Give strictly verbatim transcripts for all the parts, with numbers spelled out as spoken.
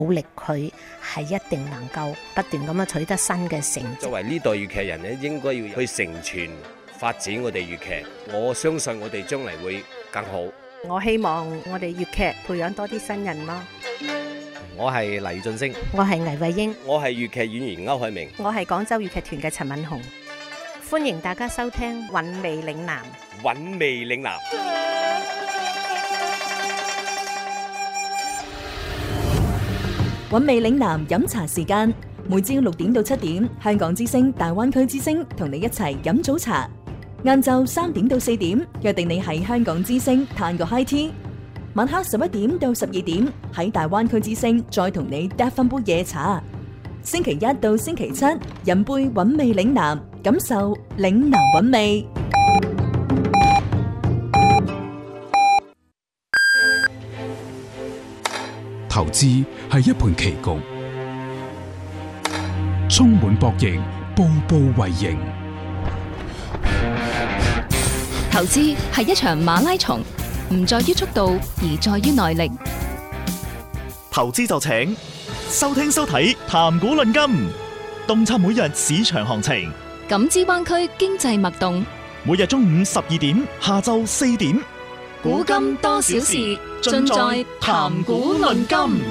努力佢係一定能夠不斷咁樣取得新嘅成績。 作為呢代粵劇人咧，應該要去承傳發展我哋粵劇。我相信我哋將來會更好。 我希望我哋粵劇培養多啲新人咯。 我係黎俊升， 我係倪慧英， 我係粵劇演員歐海明， 我係廣州粵劇團嘅陳敏紅。歡迎大家收聽《韻味嶺南》。 韻味嶺南。 韻味嶺南飲茶時間，每朝六點到七點，香港之聲、大灣區之聲同你一齊飲早茶。晏晝三點到四點，約定你喺香港之聲嘆個 high tea。晚黑十一點到十二點，喺大灣區之聲再同你嗒翻杯夜茶。星期一到星期七，飲杯韻味嶺南，感受嶺南韻味。 投資係一盤棋局，充滿博弈，步步為營。 投資係一場馬拉松，唔在於速度，而在於耐力。 投資就請收聽收睇談股論金，洞察每日市場行情， 感知灣區經濟脈動。 每日中午十二點，下晝四點， 股金多少事，盡在談股論金。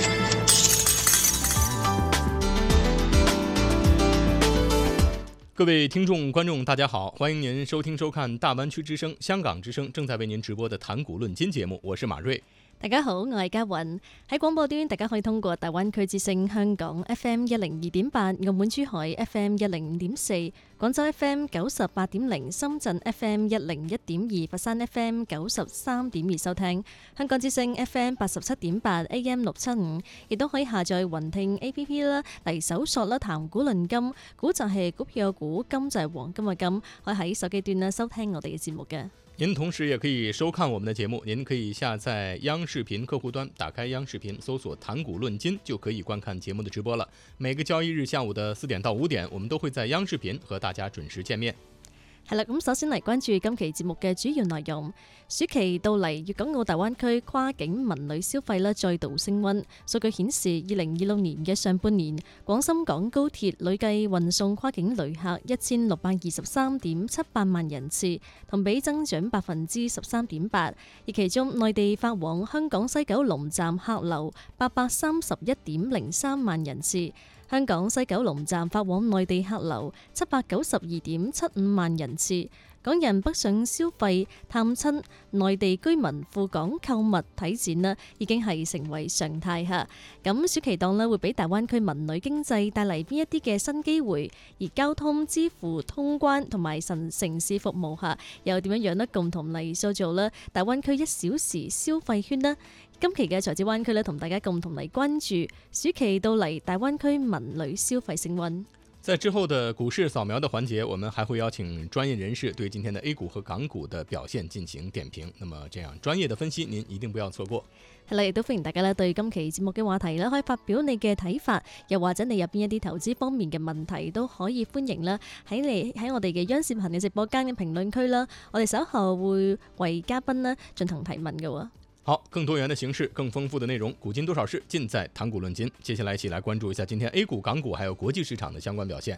各位聽眾觀眾大家好，歡迎您收聽收看大灣區之聲、香港之聲正在為您直播的談股論金節目，我是馬瑞。 大家好，我係嘉雲。喺廣播端，大家可以通過大灣區之聲香港 F M 一零二點八、澳門珠海 F M 一零五點四、廣州 F M 九十八點零、深圳 F M 一零一點二、佛山 F M 九十三點二收聽。香港之聲 F M 八十七點八 A M 六七五，亦都可以下載雲聽 A P P 啦，嚟搜索啦，談股論金，股就係股票嘅股，金就係黃金嘅金，可以喺手機端啦收聽我哋嘅節目嘅。 您同時也可以收看我們的節目，您可以下載央視頻客戶端，打開央視頻，搜索談股論金，就可以觀看節目的直播了。每個交易日下午的四點到五點，我們都會在央視頻和大家準時見面。 係啦，咁首先嚟關注今期節目嘅主要內容。暑期到嚟，粵港澳大灣區跨境文旅消費咧再度升溫。數據顯示，二零二六年嘅上半年，廣深港高鐵累計運送跨境旅客一千六百二十三點七八萬人次，同比增長百分之十三點八。而其中，內地發往香港西九龍站客流八百三十一點零三萬人次。香港西九龍站發往內地客流七百九十二點七五萬人次，港人北上消費、探親、內地居民赴港購物睇展啦，已經係成為常態嚇。咁暑期檔咧會俾大灣區文旅經濟帶嚟邊一啲嘅新機會？而交通、支付、通關同埋城城市服務嚇，又點樣樣咧共同嚟塑造咧大灣區一小時消費圈呢？今期嘅財智灣區咧，同大家共同嚟關注暑期到嚟大灣區文旅消費升溫。 在之後的股市掃描的環節，我們還會邀請專業人士對今天的 A 股和港股的表現進行點評。那麼這樣專業的分析，您一定不要錯過。 係啦，亦都歡迎大家咧對今期節目嘅話題咧，可以發表你嘅睇法，又或者你入邊一啲投資方面嘅問題，都可以歡迎啦喺你喺我哋嘅央視頻嘅直播間嘅評論區啦。我哋稍後會為嘉賓咧進行提問嘅喎。 好，更多元的形式，更豐富的內容，古今多少事，盡在談股論金。接下來一起來關注一下今天 A 股、港股還有國際市場的相關表現。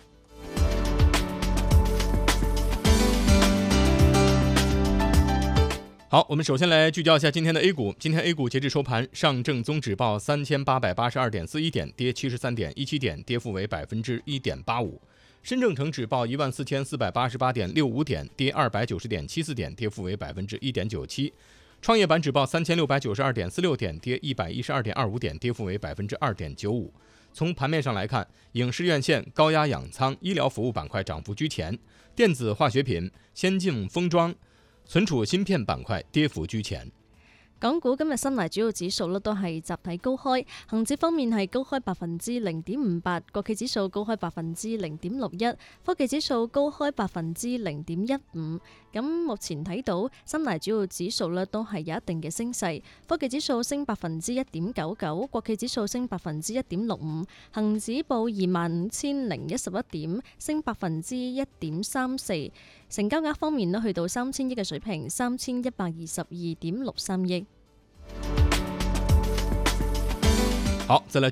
好，我們首先來聚焦一下今天的 A 股。今天 A 股截至收盤，上證綜指報三千八百八十二點四一點，跌七十三點一七點，跌幅為百分之一點八五。深證成指報一萬四千四百八十八點六五點，跌二百九十點七四點，跌幅為百分之一點九七。創業板指報三千六百九十二點四六點，跌一百一十二點二五點，跌幅為百分之二點九五。從盤面上來看，影視院線、高壓氧倉、醫療服務板塊漲幅居前，電子化學品、先進封裝、存儲芯片板塊跌幅居前。 港股今日深大主要指數咧都係集體高開，恒指方面係高開百分之零點五八，國企指數高開百分之零點六一，科技指數高開百分之零點一五。咁目前睇到深大主要指數咧都係有一定嘅升勢，科技指數升百分之一點九九，國企指數升百分之一點六五，恒指報二萬五千零一十一點，升百分之一點三四。成交額方面咧去到三千億嘅水平，三千一百二十二點六三億。 好，再来。